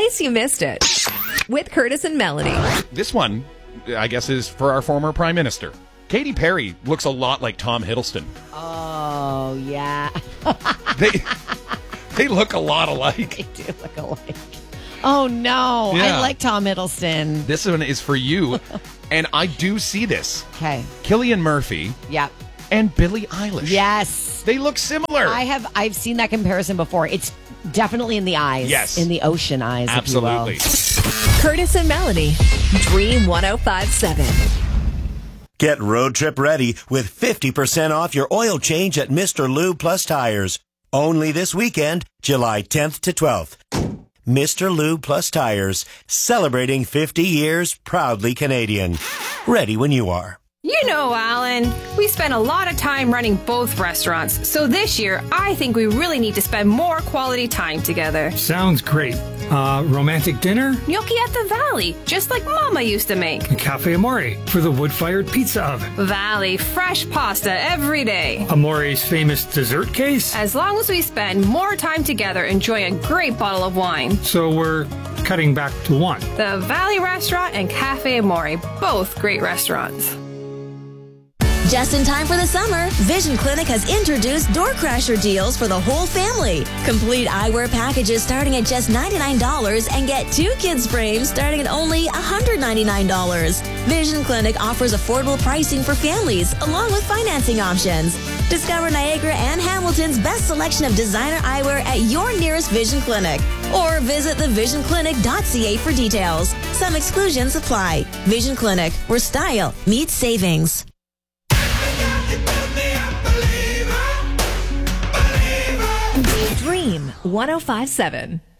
case you missed it, with Curtis and Melanie. This one, I guess, is for our former Prime Minister. Katy Perry looks a lot like Tom Hiddleston. Oh, yeah. They look a lot alike. They do look alike. Oh, no. Yeah. I like Tom Hiddleston. This one is for you, and I do see this. Okay. Cillian Murphy Yep. and Billie Eilish. Yes. They look similar. I've seen that comparison before. It's definitely in the eyes. Yes. In the ocean eyes, Absolutely. if you will. Curtis and Melanie, Dream 105.7. Get road trip ready with 50% off your oil change at Mr. Lube Plus Tires. Only this weekend, July 10th to 12th. Mr. Lube Plus Tires, celebrating 50 years, proudly Canadian. Ready when you are. You know, Alan, we spend a lot of time running both restaurants, so this year I think we really need to spend more quality time together. Sounds great. Romantic dinner? Gnocchi at the Valley, just like Mama used to make. Cafe Amore for the wood-fired pizza oven. Valley, fresh pasta every day. Amore's famous dessert case? As long as we spend more time together enjoying a great bottle of wine. So we're cutting back to one. The Valley Restaurant and Cafe Amore, both great restaurants. Just in time for the summer, Vision Clinic has introduced Door Crasher deals for the whole family. Complete eyewear packages starting at just $99 and get 2 kids frames starting at only $199. Vision Clinic offers affordable pricing for families along with financing options. Discover Niagara and Hamilton's best selection of designer eyewear at your nearest Vision Clinic. Or visit thevisionclinic.ca for details. Some exclusions apply. Vision Clinic, where style meets savings. Dream 105.7.